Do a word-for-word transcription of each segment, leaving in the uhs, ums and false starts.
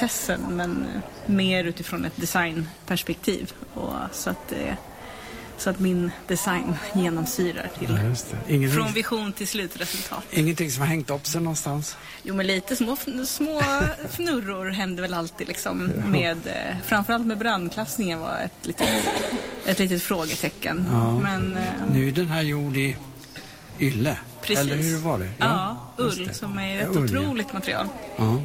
processen, men mer utifrån ett designperspektiv. Och så att det Så att min design genomsyrar till ja, från vision till slutresultat. Ingenting som har hängt upp sig någonstans? Jo, men lite små, små fnurror händer väl alltid liksom, med, framförallt med brandklassningen var ett litet, ett litet frågetecken. Ja. Men, nu är den här gjord i ylle. Precis. Eller hur var det? Ja, ja ull som är ett ja, ull, otroligt ja. material. Ja.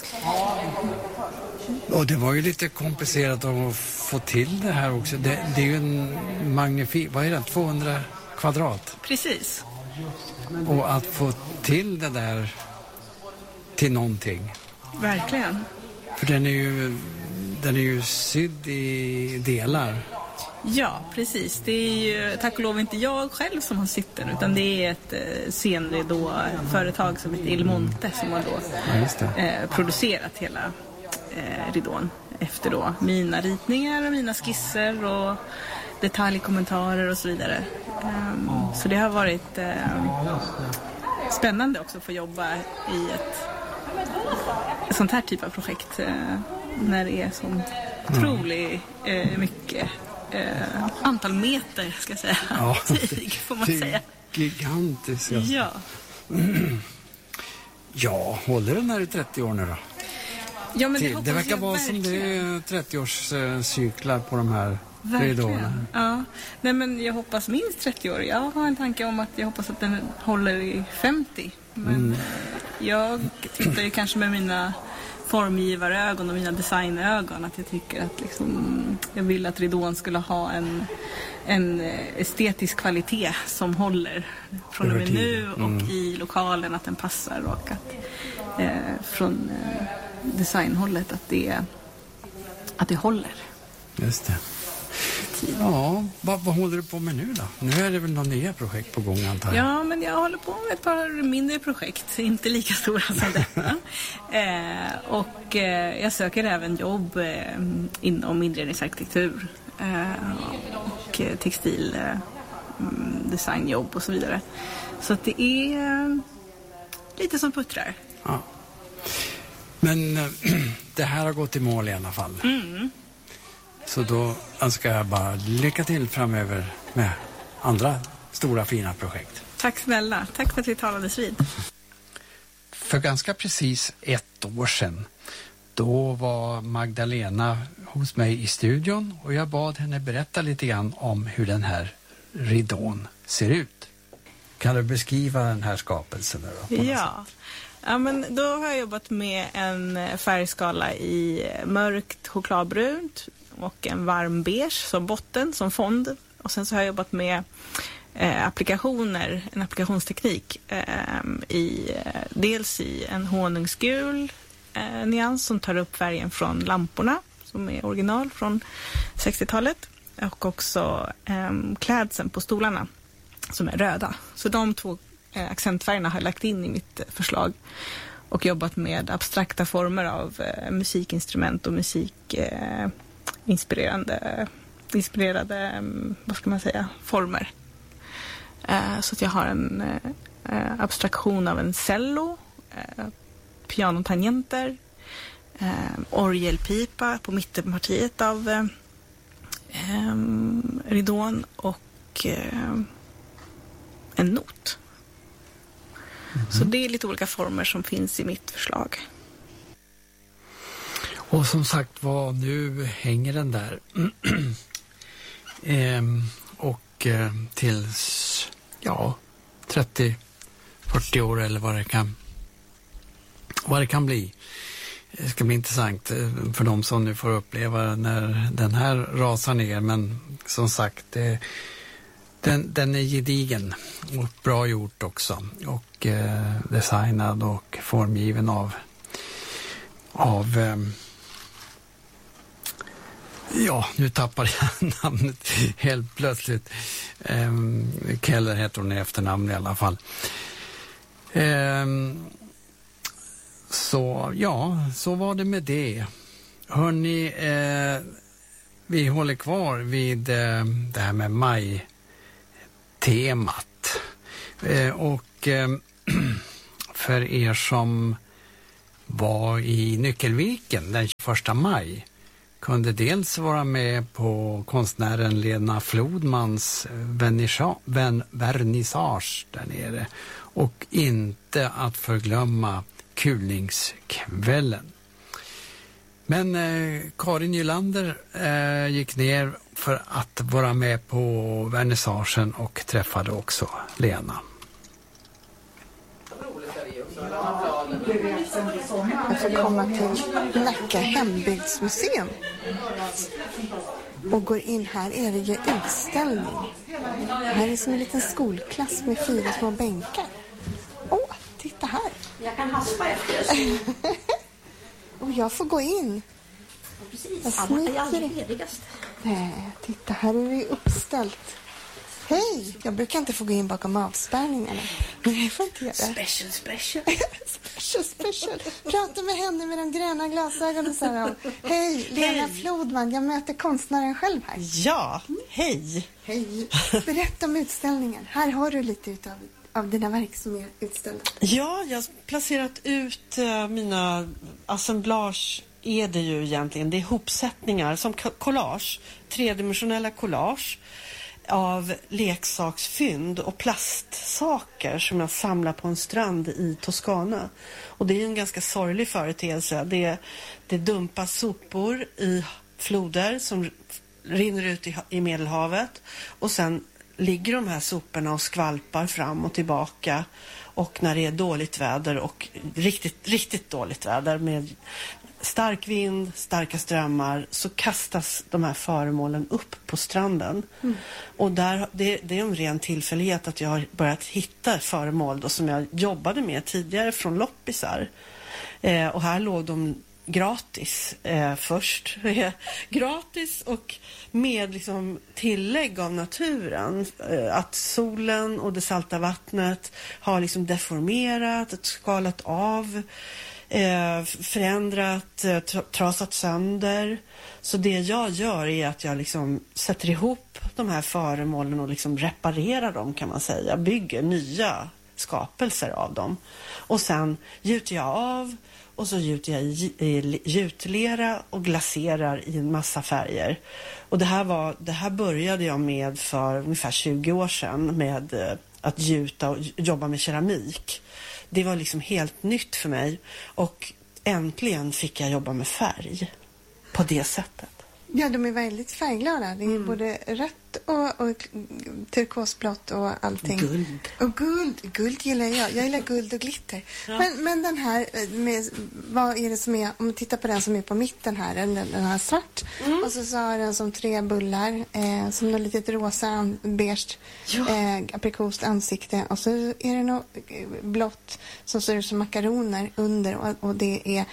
Och det var ju lite komplicerat att få till det här också. Det, det är ju en magnifik, vad är det, tvåhundra kvadrat? Precis. Och att få till det där till någonting. Verkligen. För den är ju, den är ju sydd i delar. Ja, precis. Det är ju tack och lov inte jag själv som har sytt den, utan det är ett eh, scenridå-företag som heter Il Monte som har då ja, eh, producerat hela eh, ridån efter då mina ritningar och mina skisser och detaljkommentarer och så vidare. Um, så det har varit eh, spännande också att få jobba i ett, ett sånt här typ av projekt eh, när det är så otroligt eh, mycket Eh, antal meter ska jag säga. Ja, tyg får man säga. Gigantiskt. Ja. Mm. Ja, håller den här i trettio år nu då? Ja, men det, det verkar vara verkligen. Som det är trettio-årscyklar på de här ridåerna. Ja. Nej, men jag hoppas minst trettio år. Jag har en tanke om att jag hoppas att den håller i femtio. Men mm. jag tittar ju kanske med mina formgivarögon och mina designögon att jag tycker att liksom, jag vill att ridån skulle ha en, en estetisk kvalitet som håller från och med nu och mm. i lokalen, att den passar och att eh, från eh, designhållet att det, att det håller. Just det. Ja, vad, vad håller du på med nu då? Nu är det väl några nya projekt på gång antar jag? Ja, men jag håller på med ett par mindre projekt, inte lika stora som detta. eh, och eh, jag söker även jobb eh, inom inredningsarkitektur eh, och textil eh, designjobb och så vidare. Så att det är eh, lite som puttrar. Ja. Men äh, det här har gått i mål i alla fall. Mm. Så då önskar jag bara lycka till framöver med andra stora fina projekt. Tack snälla. Tack för att vi talades vid. För ganska precis ett år sedan då var Magdalena hos mig i studion och jag bad henne berätta lite grann om hur den här ridån ser ut. Kan du beskriva den här skapelsen då? Ja. Ja, men då har jag jobbat med en färgskala i mörkt chokladbrunt och en varm beige som botten, som fond. Och sen så har jag jobbat med eh, applikationer, en applikationsteknik eh, i, eh, dels i en honungsgul eh, nyans som tar upp färgen från lamporna som är original från sextiotalet och också eh, klädseln på stolarna som är röda. Så de två eh, accentfärgerna har jag lagt in i mitt eh, förslag och jobbat med abstrakta former av eh, musikinstrument och musik eh, inspirerande inspirerade, vad ska man säga, former. Eh, så att jag har en eh, abstraktion av en cello, eh, pianotangenter, eh, orgelpipa på mittenpartiet av eh, eh, ridån och eh, en not. Mm-hmm. Så det är lite olika former som finns i mitt förslag. Och som sagt vad nu hänger den där ehm, och eh, tills ja trettio fyrtio år eller vad det kan vad det kan bli. Det ska bli intressant för de som nu får uppleva när den här rasar ner, men som sagt det, den, den är gedigen och bra gjort också och eh, designad och formgiven av av eh, ja, nu tappar jag namnet helt plötsligt. Um, Keller heter hon i efternamn i alla fall. Um, så ja, så var det med det. Hörrni, eh, vi håller kvar vid eh, det här med maj-temat. Eh, och eh, för er som var i Nyckelviken den tjugoförsta maj kunde dels vara med på konstnären Lena Flodmans vernissage, vernissage där nere och inte att förglömma kulningskvällen. Men eh, Karin Nylander eh, gick ner för att vara med på vernissagen och träffade också Lena. Jag får komma till Nacka hembygdsmuseum. Och går in här är det ju utställning. Här är som en liten skolklass med fyra små bänkar. Åh, oh, titta här. Jag kan haspa efter. Och jag får gå in. Ja, precis. Jag Samma är alltid smiter. ledigast. Nej, titta här är det uppställt. Hej! Jag brukar inte få gå in bakom avspärrningarna. Nej, jag får inte göra det. Special, special. Special, special. Prata med henne med de gröna glasögonen, sa de. Hej, Lena Flodman. Jag möter konstnären själv här. Ja, hej. Hej. Berätta om utställningen. Här har du lite utav, av dina verk som är utställda. Ja, jag har placerat ut uh, mina assemblage. Är det ju egentligen. Det är hopsättningar som collage. Tredimensionella collage av leksaksfynd och plastsaker som jag samlar på en strand i Toscana. Och det är en ganska sorglig företeelse. Det, det dumpas sopor i floder som rinner ut i, i Medelhavet. Och sen ligger de här soporna och skvalpar fram och tillbaka. Och när det är dåligt väder och riktigt, riktigt dåligt väder med stark vind, starka strömmar, så kastas de här föremålen upp på stranden. Mm. Och där, det, det är en ren tillfällighet att jag har börjat hitta föremål då, som jag jobbade med tidigare från loppisar. Eh, och här låg de gratis eh, först. Gratis och med liksom tillägg av naturen. Eh, att solen och det salta vattnet har liksom deformerat, skalat av, Eh, förändrat, eh, trasat sönder. Så det jag gör är att jag liksom sätter ihop de här föremålen och liksom reparerar dem, kan man säga. Bygger nya skapelser av dem. Och sen gjuter jag av och så gjuter jag i, i gjutlera och glaserar i en massa färger. Och det här, var, det här började jag med för ungefär tjugo år sedan med eh, att gjuta och jobba med keramik. Det var liksom helt nytt för mig. Och äntligen fick jag jobba med färg på det sättet. Ja, de är väldigt färgglada. Det är mm. både rött och, och turkosblått och allting. Guld. Och guld. Guld gillar jag. Jag gillar guld och glitter. Ja. Men, men den här, med, vad är det som är, om man tittar på den som är på mitten här, den, den här svart. Mm. Och så, så har den som tre bullar, eh, som något litet rosa, beige, ja. eh, aprikost ansikte. Och så är det något blått som ser ut som makaroner under. Och, och det är,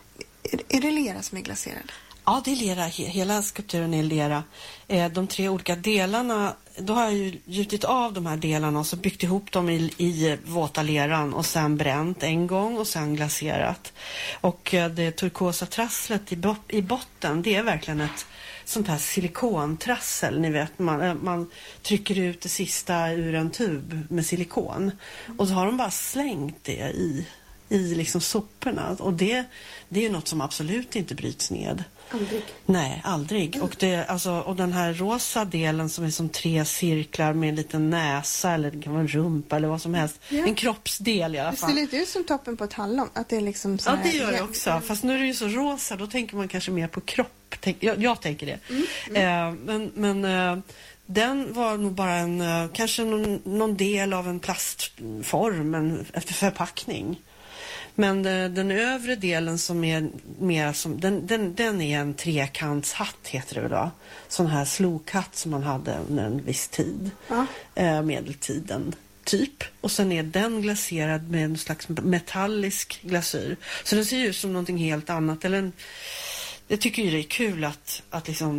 är det lera som är glaserad? Ja, det är lera. Hela skulpturen är lera. De tre olika delarna, då har jag ju gjutit av de här delarna och så byggt ihop dem i, i våta leran och sen bränt en gång och sen glaserat. Och det turkosa trasslet i, i botten, det är verkligen ett sånt här silikontrassel. Ni vet, man, man trycker ut det sista ur en tub med silikon. Och så har de bara slängt det i, i liksom soporna. Och det, det är ju något som absolut inte bryts ned. Aldrig. Nej, aldrig. Mm. Och, det, alltså, och den här rosa delen som är som tre cirklar med en liten näsa eller det kan vara en rumpa eller vad som helst. Ja. En kroppsdel i alla fall. Det ser lite ut som toppen på ett hallon. Att det är liksom så ja, här, det gör det också. Ja. Fast nu är det ju så rosa, då tänker man kanske mer på kropp. Tänk, jag, jag tänker det. Mm. Mm. Eh, men men eh, den var nog bara en, eh, kanske någon, någon del av en plastform, en förpackning. Men den övre delen som är mer som, den, den, den är en trekantshatt heter det väl då. Sån här slokhatt som man hade under en viss tid. Ja. Eh, medeltiden typ. Och sen är den glaserad med en slags metallisk glasyr. Så den ser ut som någonting helt annat. Eller en, jag tycker ju det är kul att, att liksom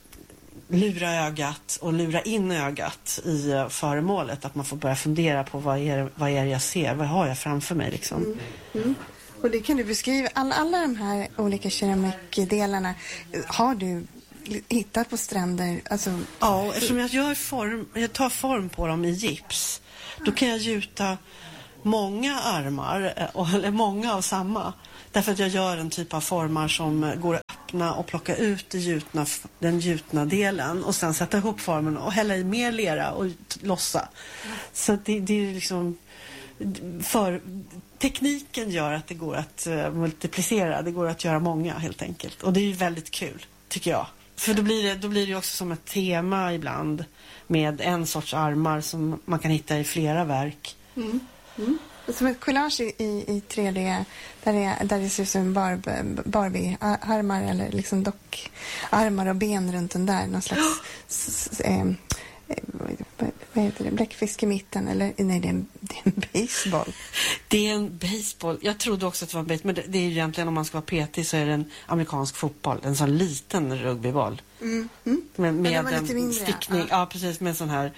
lura ögat och lura in ögat i föremålet. Att man får börja fundera på vad är, vad är det jag ser? Vad har jag framför mig liksom? Mm. Mm. Och det kan du beskriva. Alla, alla de här olika keramikdelarna har du hittat på stränder? Alltså... Ja, eftersom jag, gör form, jag tar form på dem i gips. Då kan jag gjuta många armar, eller många av samma. Därför att jag gör en typ av formar som går att öppna och plocka ut det gjutna, den gjutna delen och sen sätta ihop formen och hälla i mer lera och lossa. Mm. Så det, det är liksom för tekniken gör att det går att uh, multiplicera, det går att göra många helt enkelt. Och det är ju väldigt kul, tycker jag. För då blir det, då blir det också som ett tema ibland med en sorts armar som man kan hitta i flera verk. Mm. Mm. Som ett collage i, i tre D där det, där det ser ut som barb, Barbie-armar eller liksom dockarmar och ben runt den där. Någon slags s, s, eh, vad heter det? Bläckfisk i mitten eller nej, det är en, det är en baseball. Det är en baseball. Jag trodde också att det var en baseball, men det, det är ju egentligen, om man ska vara petig så är det en amerikansk fotboll, en sån liten rugbyboll. Mm. Mm. Med, med en mindre, stickning, ja. ja precis, med en sån här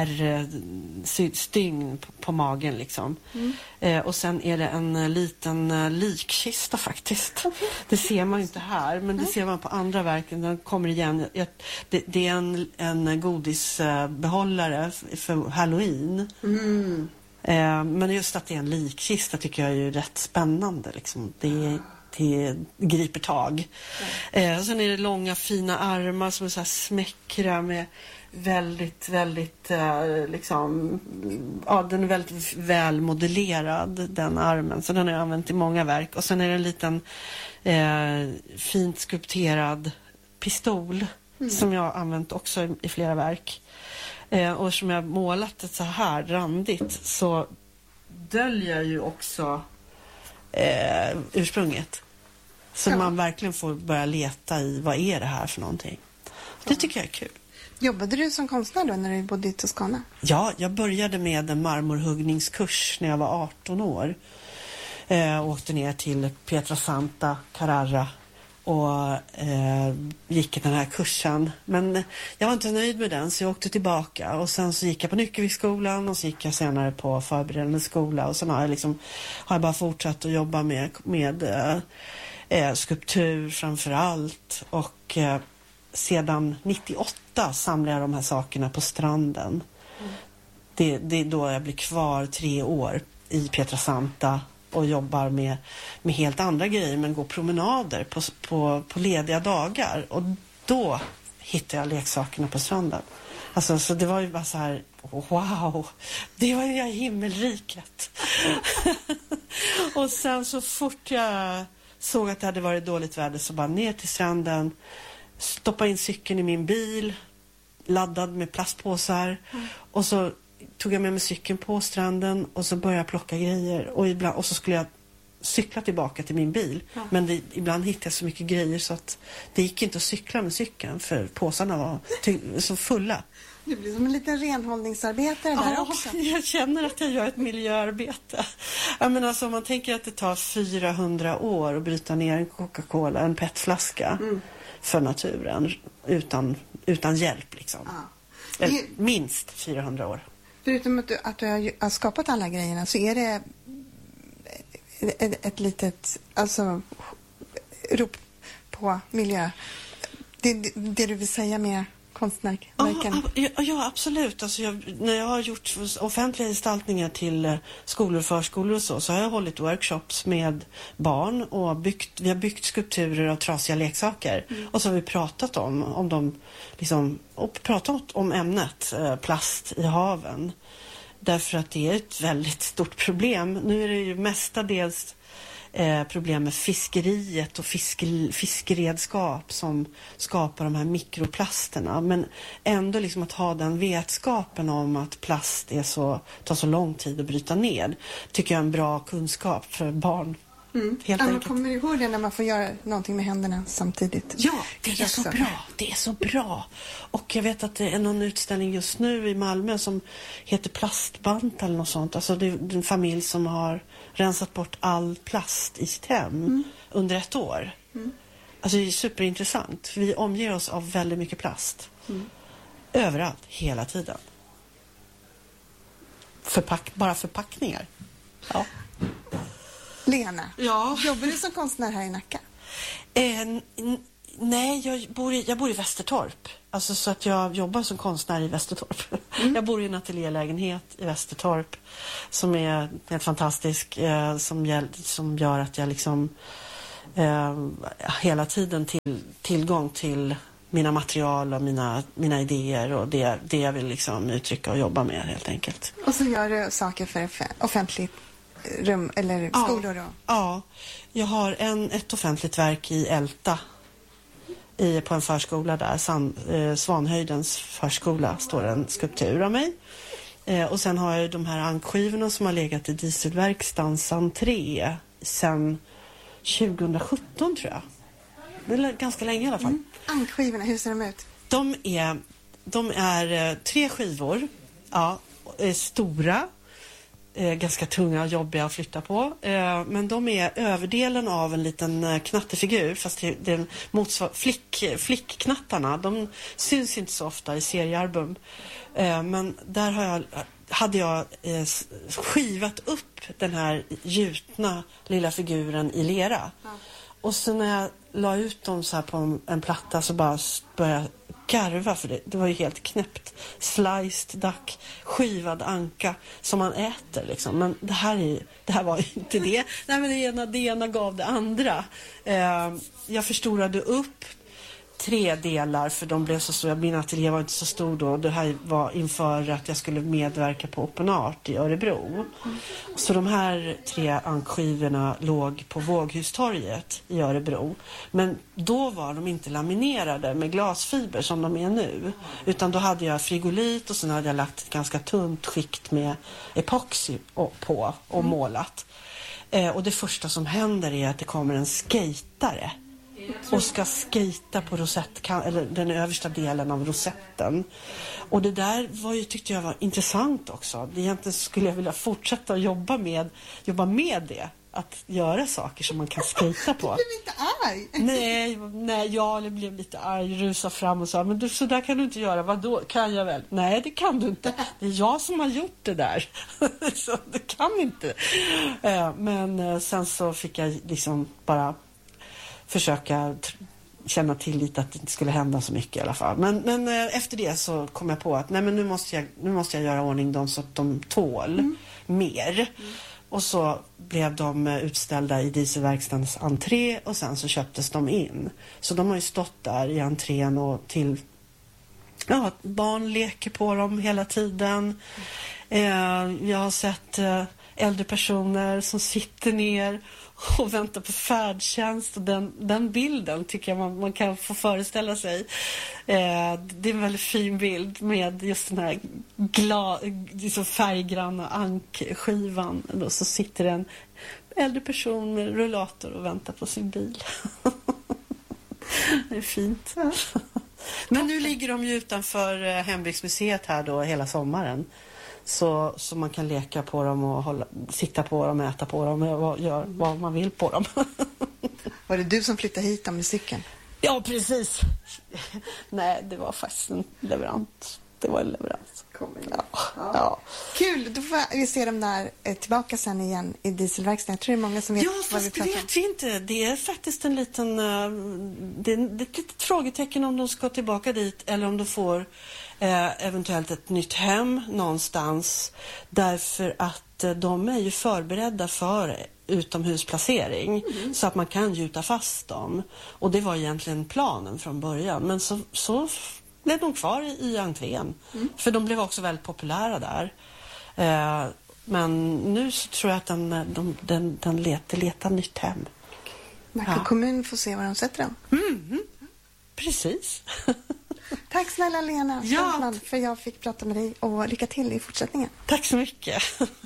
R-stygn på, på magen liksom. Mm. Eh, och sen är det en liten uh, likkista faktiskt. Okay. Det ser man ju inte här, men det ser man på andra verken. Den kommer igen. Jag, det, det är en, en godisbehållare för Halloween. Mm. Eh, men just att det är en likkista tycker jag är ju rätt spännande liksom. Det är det griper tag. Mm. Eh, sen är det långa fina armar som är så här smäckra med väldigt, väldigt eh, liksom, ja, den är väldigt väl modellerad, den armen. Så den har jag använt i många verk. Och sen är det en liten eh, fint skulpterad pistol mm. som jag har använt också i, i flera verk. Eh, och som jag har målat det så här randigt så döljer ju också Eh, ursprunget. Så ja. Man verkligen får börja leta i vad är det här för någonting. Det tycker jag är kul. Jobbade du som konstnär då när du bodde i Toscana? Ja, jag började med en marmorhuggningskurs när jag var arton år. Eh, åkte ner till Pietrasanta, Carrara och eh, gick den här kursen. Men jag var inte nöjd med den så jag åkte tillbaka och sen så gick jag på Nyckelviksskolan och så gick jag senare på förberedande skola och sen har jag liksom har jag bara fortsatt att jobba med, med eh, skulptur framför allt och eh, sedan nittioåtta samlar jag de här sakerna på stranden. Mm. Det, det är då jag blir kvar tre år i Pietrasanta och jobbar med, med helt andra grejer men går promenader på, på, på lediga dagar och då hittar jag leksakerna på stranden. Alltså så det var ju bara så här wow, det var ju himmelriket. Och sen så fort jag såg att det hade varit dåligt väder så bara ner till stranden, stoppa in cykeln i min bil laddad med plastpåsar mm. och så tog jag med mig cykeln på stranden och så började jag plocka grejer och, ibland, och så skulle jag cykla tillbaka till min bil. Ja. Men det, ibland hittade jag så mycket grejer så att det gick inte att cykla med cykeln för påsarna var ty- så fulla. Du blir som en liten renhållningsarbetare där ja, också. Jag känner att jag gör ett miljöarbete. Jag menar, alltså, om man tänker att det tar fyrahundra år att bryta ner en Coca-Cola, en petflaska mm. för naturen utan, utan hjälp liksom. Ja. Eller, minst fyrahundra år. Förutom att du, att du har skapat alla grejerna så är det ett, ett litet alltså, rop på miljö. Det, det, det du vill säga med konstnärverken? Ja, ja, absolut. Alltså jag, när jag har gjort offentliga gestaltningar till skolor och förskolor och så, så har jag hållit workshops med barn och byggt, vi har byggt skulpturer av trasiga leksaker. Mm. Och så har vi pratat om, om dem, liksom, och pratat om ämnet eh, plast i haven. Därför att det är ett väldigt stort problem. Nu är det ju mestadels eh, problem med fiskeriet och fisk, fiskeredskap som skapar de här mikroplasterna. Men ändå liksom att ha den vetskapen om att plast är så, tar så lång tid att bryta ner tycker jag är en bra kunskap för barn. Mm. Helt enkelt. Kommer du ihåg det när man får göra någonting med händerna samtidigt? Ja, det är så bra. Det är så bra. Och jag vet att det är någon utställning just nu i Malmö som heter Plastbant eller något sånt. Alltså det är en familj som har rensat bort all plast i sitt hem mm. under ett år. Mm. Alltså det är superintressant. Vi omger oss av väldigt mycket plast. Mm. Överallt, hela tiden. Förpack- bara förpackningar. Ja. Lena, ja. jobbar du som konstnär här i Nacka? En, nej, jag bor i, jag bor i Västertorp. Alltså så att jag jobbar som konstnär i Västertorp. Mm. Jag bor i en ateljélägenhet i Västertorp som är helt fantastisk. Eh, som, gäll, som gör att jag liksom eh, hela tiden till, tillgång till mina material och mina, mina idéer och det, det jag vill liksom uttrycka och jobba med helt enkelt. Och så gör du saker för offentligt rum eller ja, skolor då? Ja, jag har en, ett offentligt verk i Älta i, på en förskola där, San, eh, Svanhöjdens förskola, står en skulptur av mig. Eh, och sen har jag de här ankskivorna som har legat i dieselverkstans entré sedan tjugohundrasjutton tror jag. Det är ganska länge i alla fall. Mm. Ankskivorna, hur ser de ut? De är, de är eh, tre skivor, ja, är stora, eh, ganska tunga och jobbiga att flytta på. Eh, men de är överdelen av en liten eh, knattefigur, fast det, det är motsvar, flick, flickknattarna. De syns inte så ofta i seriealbum. Eh, men där har jag, hade jag eh, skivat upp den här gjutna lilla figuren i lera. Ja. Och så när jag la ut dem så här på en, en platta så bara började jag garva, för det, det var ju helt knäppt. Sliced duck, skivad anka som man äter liksom. Men det här, är, det här var ju inte det. Nej, men det ena, det ena gav det andra. Eh, jag förstorade upp tre delar för de blev så stora. Min ateljé var inte så stor då. Det här var inför att jag skulle medverka på Open Art i Örebro. Mm. Så de här tre ankskivorna låg på Våghustorget i Örebro. Men då var de inte laminerade med glasfiber som de är nu. Utan då hade jag frigolit och sen hade jag lagt ett ganska tunt skikt med epoxy på och mm. målat. Eh, och det första som händer är att det kommer en skatare och ska skejta på rosett, eller den översta delen av rosetten. Och det där var ju, tyckte jag var intressant också. Egentligen skulle jag vilja fortsätta att jobba med, jobba med det. Att göra saker som man kan skejta på. Du blev inte arg? Nej, nej, jag blev lite arg, rusa fram och sa, men du, så där kan du inte göra. Vad då? Kan jag väl? Nej, det kan du inte. Det är jag som har gjort det där. Så det kan inte. Men sen så fick jag liksom bara försöka känna tillit att det inte skulle hända så mycket i alla fall. Men, men efter det så kom jag på att nej, men nu måste jag, nu måste jag göra ordning dem så att de tål mm. mer. Mm. Och så blev de utställda i dieselverkstans entré och sen så köptes de in. Så de har ju stått där i entrén och till ja, barn leker på dem hela tiden. Mm. Eh, jag har sett eh, äldre personer som sitter ner och väntar på färdtjänst, och den, den bilden tycker jag man, man kan få föreställa sig. Eh, det är en väldigt fin bild med just den här gla, liksom färggranna ankskivan. Och så sitter en äldre person med rullator och väntar på sin bil. Det är fint. Ja. Men nu ligger de ju utanför Hembygdsmuseet här då hela sommaren. Så, så man kan leka på dem och hålla, sitta på dem, äta på dem och göra vad man vill på dem. Var det du som flyttade hit om musiken? Ja, precis. Nej, det var faktiskt en leverant. Det var en leverans. Ja. Ja. Ja. Kul, då får vi se dem där eh, tillbaka sen igen i dieselverkstaden. Jag tror det är många som vet ja, vad vi pratar om. Ja, fast det vet vi inte. Det är faktiskt en liten... Uh, det, är, det är ett litet frågetecken om de ska tillbaka dit eller om de får eh, eventuellt ett nytt hem någonstans. Därför att eh, de är ju förberedda för utomhusplacering mm. så att man kan gjuta fast dem. Och det var egentligen planen från början. Men så... så blev de kvar i entrén. Mm. För de blev också väldigt populära där. Eh, men nu så tror jag att den, de, den, den letar, letar nytt hem. Nacka ja. kommun får se var de sätter dem. Mm. Precis. Tack snälla Lena ja. för jag fick prata med dig, och lycka till i fortsättningen. Tack så mycket.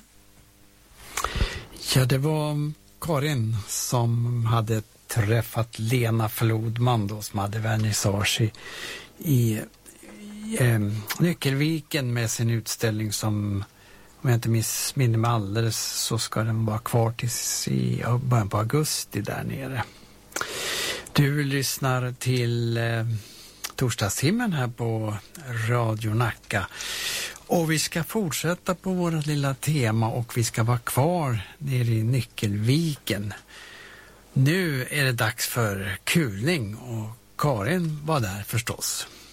Ja, det var Karin som hade träffat Lena Flodman då, som hade vernissage i i eh, Nyckelviken med sin utställning som, om jag inte missminner mig alldeles, så ska den vara kvar tills i början på augusti där nere. Du lyssnar till eh, torsdagstimmen här på Radio Nacka, och vi ska fortsätta på vårt lilla tema, och vi ska vara kvar nere i Nyckelviken. Nu är det dags för kulning, och Karin var där förstås.